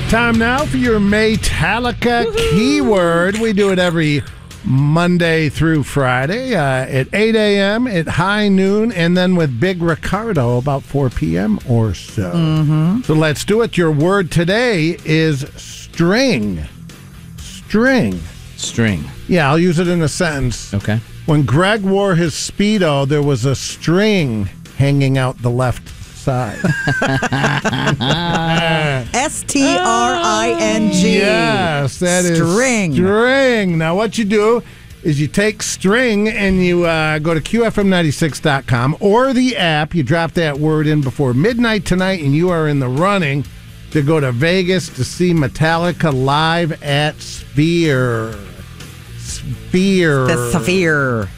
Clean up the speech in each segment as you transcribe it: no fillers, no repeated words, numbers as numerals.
Time now for your Metallica keyword. We do it every Monday through Friday at 8 a.m., at high noon, and then with Big Ricardo about 4 p.m. or so. Mm-hmm. So let's do it. Your word today is string. String. String. Yeah, I'll use it in a sentence. Okay. When Greg wore his Speedo, there was a string hanging out the left side. S-T-R-I-N-G. Yes, that is string. Now, what you do is you take string and you go to QFM96.com or the app. You drop that word in before midnight tonight, and you are in the running to go to Vegas to see Metallica live at Sphere. The Sphere.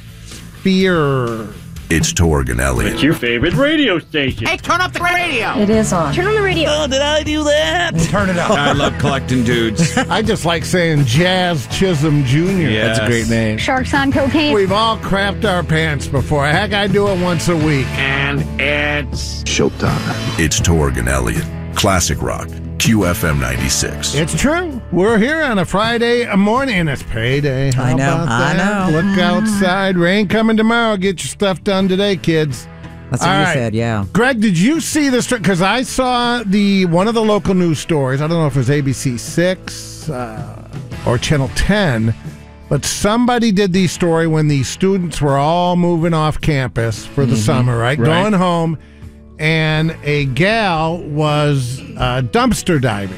It's Torg and Elliot. It's your favorite radio station. Hey, turn up the radio. It is on. Turn on the radio. Oh, did I do that? Turn it up. I love collecting dudes. I just like saying Jazz Chisholm Jr. Yeah, that's a great name. Sharks on cocaine. We've all crapped our pants before. Heck, I do it once a week. And it's Showtime. It's Torg and Elliot. Classic Rock. QFM 96. It's true. We're here on a Friday morning. It's payday. How I know. about that? Look outside. Rain coming tomorrow. Get your stuff done today, kids. That's what you said, yeah. Greg, did you see this? Because I saw one of the local news stories. I don't know if it was ABC 6 or Channel 10, but somebody did the story when the students were all moving off campus for the summer, right? Going home. And a gal was dumpster diving.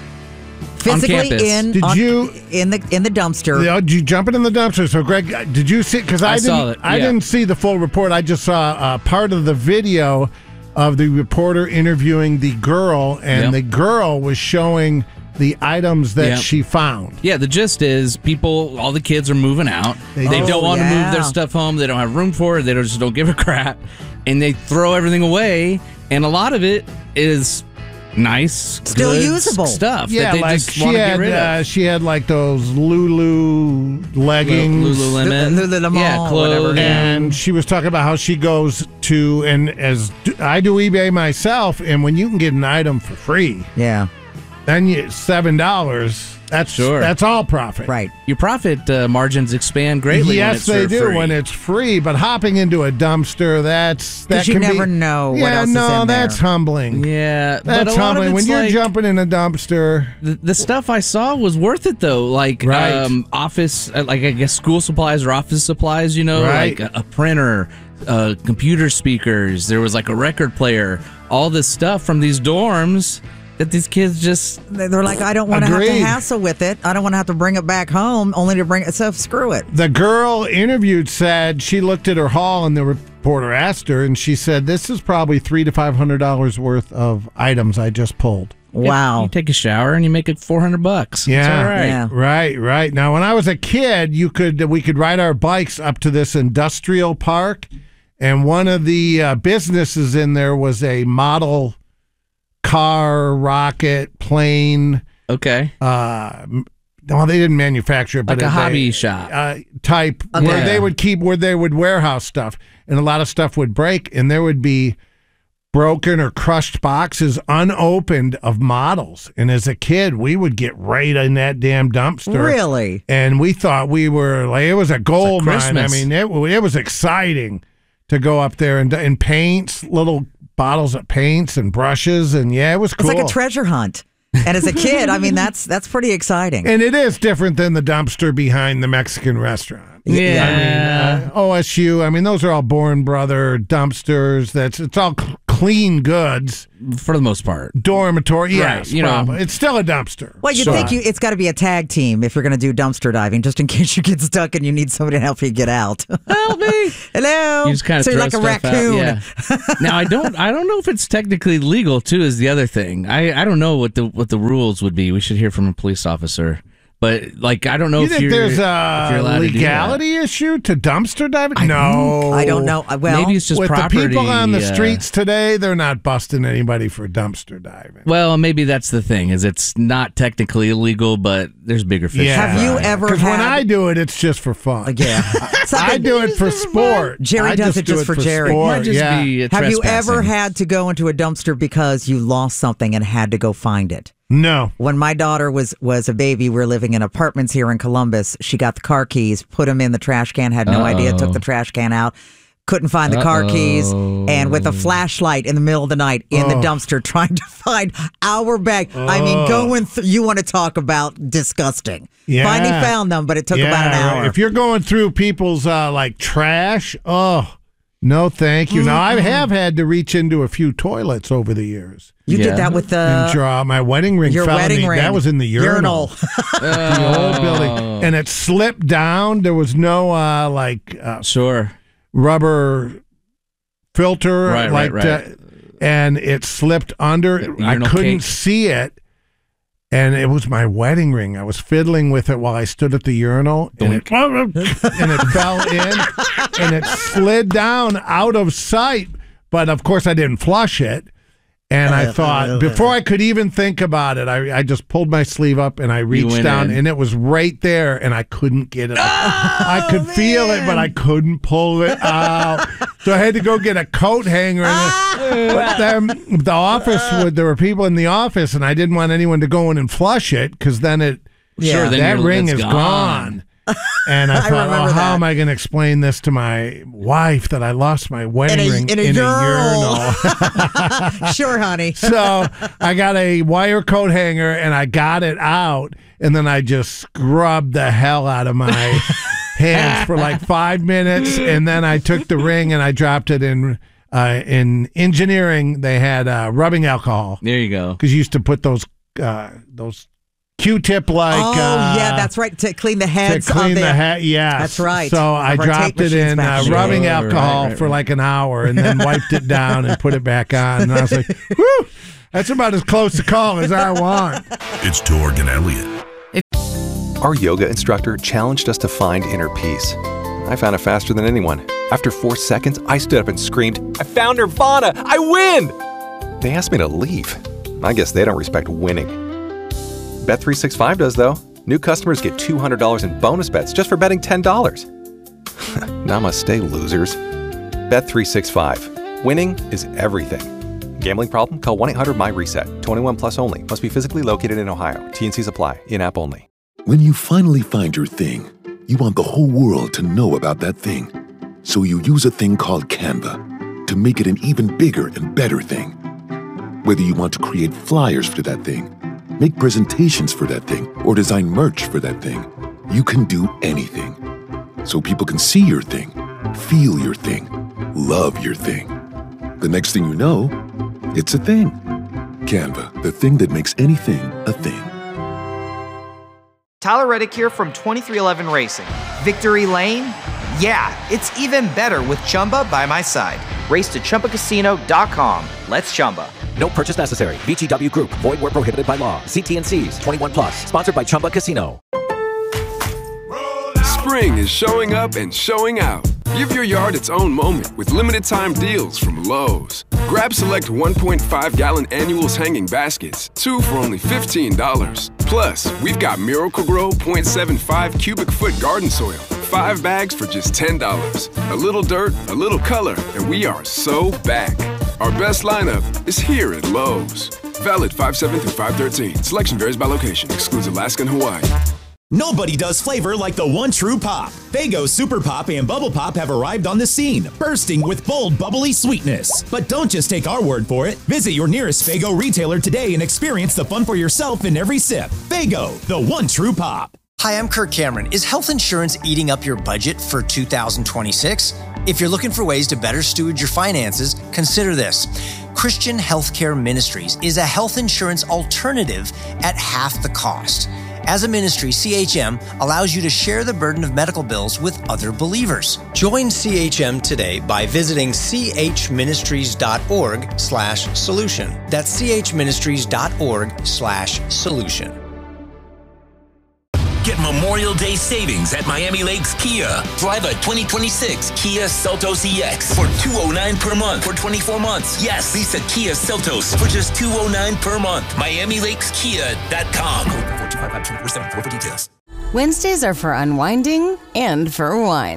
Physically in the dumpster. Did you jump in the dumpster? So, Greg, did you see? Because I didn't see the full report. I just saw part of the video of the reporter interviewing the girl, and the girl was showing the items that she found. Yeah, the gist is all the kids are moving out. They don't want to move their stuff home. They don't have room for it. They just don't give a crap. And they throw everything away. And a lot of it is nice, still good usable stuff that they just want to get rid of. She had like those Lulu leggings. Lululemon, yeah, clothes. whatever. And she was talking about how she goes to, and as I do eBay myself, and when you can get an item for free. Yeah. Then $7. That's all profit. Right. Your profit margins expand greatly. Yes, when they it's do free. when it's free. But hopping into a dumpster, that you can never know what else is in that's there. humbling. Yeah, that's humbling. When you're jumping in a dumpster, the stuff I saw was worth it though. Like office, like I guess school supplies or office supplies. Like a printer, computer speakers. There was like a record player. All this stuff from these dorms. That these kids they're like, I don't want to have to hassle with it. I don't want to have to bring it back home only to bring it. So screw it. The girl interviewed said she looked at her haul and the reporter asked her, and she said, "This is probably $300 to $500 worth of items I just pulled." Wow! You take a shower and you make it $400. Yeah, that's all right. Yeah. Right. Now, when I was a kid, we could ride our bikes up to this industrial park, and one of the businesses in there was a model car, rocket, plane. Okay. Well, they didn't manufacture it, but like a hobby shop type where they would warehouse stuff, and a lot of stuff would break, and there would be broken or crushed boxes unopened of models. And as a kid, we would get right in that damn dumpster. Really? And we thought we were like, it was a gold mine. I mean, it was exciting to go up there and paints, little bottles of paints and brushes, and it was cool. It's like a treasure hunt. And as a kid, I mean, that's pretty exciting. And it is different than the dumpster behind the Mexican restaurant. Yeah. I mean, OSU, I mean, those are all Born Brother dumpsters. It's all clean goods. For the most part. Dormitory, yes. Right, it's still a dumpster. Well, you think it's got to be a tag team if you're going to do dumpster diving, just in case you get stuck and you need somebody to help you get out. Help me! Hello. You just kind of so throw you're like a raccoon. Out. Yeah. Now I don't know if it's technically legal too. Is the other thing. I don't know what the rules would be. We should hear from a police officer. But like, I don't know if there's a legality issue to dumpster diving. No, I don't know. Well, maybe it's just with property. The people on the streets today, they're not busting anybody for dumpster diving. Well, maybe that's the thing. Is it's not technically illegal, but there's bigger fish. Yeah. Have you ever? Because when I do it, it's just for fun. Yeah, I do it for sport. Jerry does it just for Jerry. Might just be Have you ever had to go into a dumpster because you lost something and had to go find it? No. When my daughter was a baby, we were living in apartments here in Columbus. She got the car keys, put them in the trash can, had no idea, took the trash can out. Couldn't find the car keys, and with a flashlight in the middle of the night in the dumpster trying to find our bag. I mean, going through, you want to talk about disgusting. Yeah. Finally found them, but it took about an hour. If you're going through people's trash, no thank you. Now, I have had to reach into a few toilets over the years. You did that with and draw my wedding ring. Your wedding ring. That was in the urinal. The old building. And it slipped down. There was no rubber filter, right. And it slipped under. I couldn't see it, and it was my wedding ring. I was fiddling with it while I stood at the urinal, and it fell in, and it slid down out of sight. But of course, I didn't flush it. And I thought, before I could even think about it, I just pulled my sleeve up and I reached down, and it was right there, and I couldn't get it out. I could feel it, but I couldn't pull it out. So I had to go get a coat hanger. But then the office, there were people in the office, and I didn't want anyone to go in and flush it, because then that ring is gone. And I thought, how am I going to explain this to my wife that I lost my wedding ring in a urinal? Sure, honey. So I got a wire coat hanger and I got it out, and then I just scrubbed the hell out of my hands for like 5 minutes, and then I took the ring and I dropped it in engineering. They had rubbing alcohol. There you go. Because you used to put those Q-tip like. Yeah, that's right. To clean the heads. To clean the head, yes. That's right. So I dropped it in rubbing alcohol for like an hour, and then wiped it down and put it back on. And I was like, whew, that's about as close to call as I want. It's Torg and Elliott. Our yoga instructor challenged us to find inner peace. I found it faster than anyone. After 4 seconds, I stood up and screamed, "I found Nirvana! I win!" They asked me to leave. I guess they don't respect winning. Bet365 does, though. New customers get $200 in bonus bets just for betting $10. Namaste, losers. Bet365. Winning is everything. Gambling problem? Call 1-800-MY-RESET. 21 plus only. Must be physically located in Ohio. T&Cs apply. In-app only. When you finally find your thing, you want the whole world to know about that thing. So you use a thing called Canva to make it an even bigger and better thing. Whether you want to create flyers for that thing, make presentations for that thing, or design merch for that thing, you can do anything. So people can see your thing, feel your thing, love your thing. The next thing you know, it's a thing. Canva, the thing that makes anything a thing. Tyler Reddick here from 2311 Racing. Victory Lane? Yeah, it's even better with Chumba by my side. Race to ChumbaCasino.com. Let's Chumba. No purchase necessary. VGW Group. Void where prohibited by law. See T&Cs. 21 plus. Sponsored by Chumba Casino. Spring is showing up and showing out. Give your yard its own moment with limited time deals from Lowe's. Grab select 1.5-gallon annuals hanging baskets, 2 for only $15. Plus, we've got Miracle-Gro 0.75 cubic foot garden soil, 5 bags for just $10. A little dirt, a little color, and we are so back. Our best lineup is here at Lowe's. Valid 5/7 through 5/13. Selection varies by location. Excludes Alaska and Hawaii. Nobody does flavor like the one true pop. Faygo Super Pop and Bubble Pop have arrived on the scene, bursting with bold, bubbly sweetness. But don't just take our word for it. Visit your nearest Faygo retailer today and experience the fun for yourself in every sip. Faygo, the one true pop. Hi, I'm Kirk Cameron. Is health insurance eating up your budget for 2026? If you're looking for ways to better steward your finances, consider this. Christian Healthcare Ministries is a health insurance alternative at half the cost. As a ministry, CHM allows you to share the burden of medical bills with other believers. Join CHM today by visiting chministries.org/solution. That's chministries.org/solution. Get Memorial Day savings at Miami Lakes Kia. Drive a 2026 Kia Seltos EX for $209 per month for 24 months. Yes, lease a Kia Seltos for just $209 per month. MiamiLakesKia.com. Code 425-2474 for details. Wednesdays are for unwinding and for wine.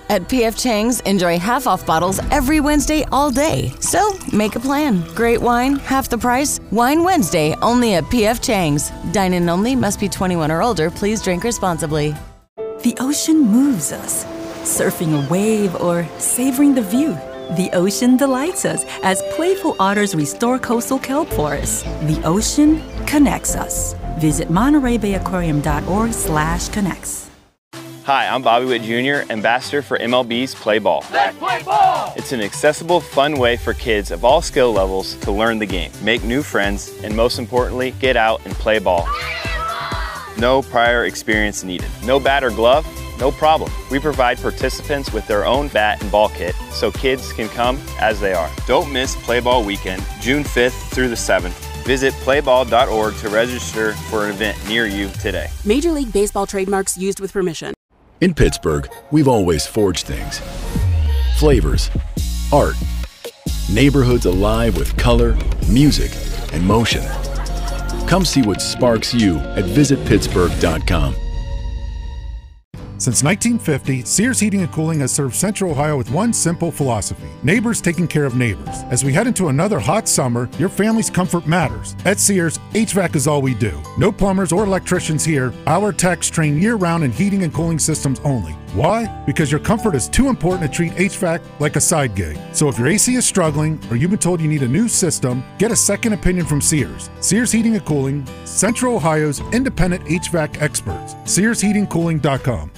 At P.F. Chang's, enjoy half-off bottles every Wednesday all day. So, make a plan. Great wine, half the price. Wine Wednesday, only at P.F. Chang's. Dine-in only, must be 21 or older. Please drink responsibly. The ocean moves us. Surfing a wave or savoring the view. The ocean delights us as playful otters restore coastal kelp forests. The ocean connects us. Visit MontereyBayAquarium.org/connects. Hi, I'm Bobby Witt Jr., Ambassador for MLB's Play Ball. Let's play ball! It's an accessible, fun way for kids of all skill levels to learn the game, make new friends, and most importantly, get out and play ball. No prior experience needed. No bat or glove? No problem. We provide participants with their own bat and ball kit so kids can come as they are. Don't miss Play Ball Weekend, June 5th through the 7th. Visit playball.org to register for an event near you today. Major League Baseball trademarks used with permission. In Pittsburgh, we've always forged things. Flavors, art, neighborhoods alive with color, music, and motion. Come see what sparks you at visitpittsburgh.com. Since 1950, Sears Heating and Cooling has served Central Ohio with one simple philosophy: neighbors taking care of neighbors. As we head into another hot summer, your family's comfort matters. At Sears, HVAC is all we do. No plumbers or electricians here. Our techs train year-round in heating and cooling systems only. Why? Because your comfort is too important to treat HVAC like a side gig. So if your AC is struggling or you've been told you need a new system, get a second opinion from Sears. Sears Heating and Cooling, Central Ohio's independent HVAC experts. SearsHeatingCooling.com.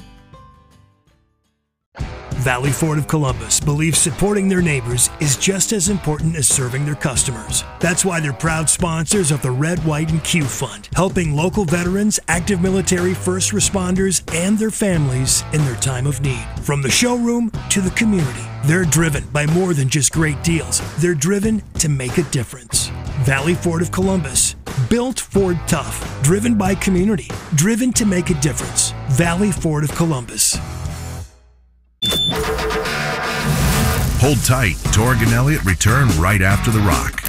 Valley Ford of Columbus believes supporting their neighbors is just as important as serving their customers. That's why they're proud sponsors of the Red, White, and Q Fund, helping local veterans, active military, first responders, and their families in their time of need. From the showroom to the community, they're driven by more than just great deals. They're driven to make a difference. Valley Ford of Columbus, built Ford tough, driven by community, driven to make a difference. Valley Ford of Columbus. Hold tight. Torg and Elliott return right after The Rock.